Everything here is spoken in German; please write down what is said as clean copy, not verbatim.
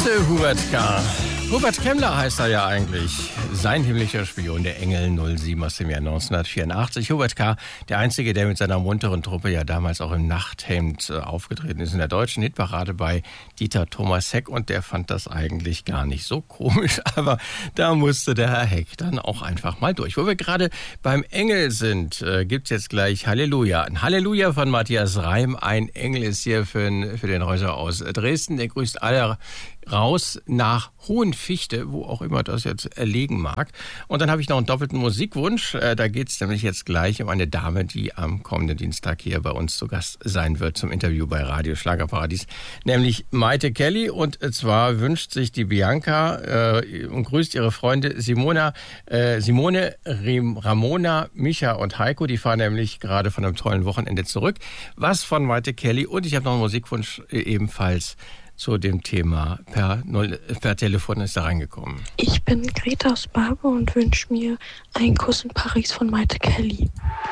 Grüße, Hubert K. Hubert Kemmler heißt er ja eigentlich. Sein himmlischer Spion, der Engel 07 aus dem Jahr 1984. Hubert K., der Einzige, der mit seiner munteren Truppe ja damals auch im Nachthemd aufgetreten ist in der deutschen Hitparade bei Dieter Thomas Heck. Und der fand das eigentlich gar nicht so komisch. Aber da musste der Herr Heck dann auch einfach mal durch. Wo wir gerade beim Engel sind, gibt's jetzt gleich Halleluja. Ein Halleluja von Matthias Reim. Ein Engel ist hier für den Häuser aus Dresden. Der grüßt alle raus nach Hohenfichte, wo auch immer das jetzt erlegen mag. Und dann habe ich noch einen doppelten Musikwunsch. Da geht es nämlich jetzt gleich um eine Dame, die am kommenden Dienstag hier bei uns zu Gast sein wird zum Interview bei Radio Schlagerparadies, nämlich Mayte Kelly. Und zwar wünscht sich die Bianca und grüßt ihre Freunde Simone, Ramona, Micha und Heiko. Die fahren nämlich gerade von einem tollen Wochenende zurück. Was von Mayte Kelly. Und ich habe noch einen Musikwunsch ebenfalls zu dem Thema. Per Telefon ist da reingekommen. Ich bin Greta aus Barbe und wünsche mir einen Kuss in Paris von Mayte Kelly.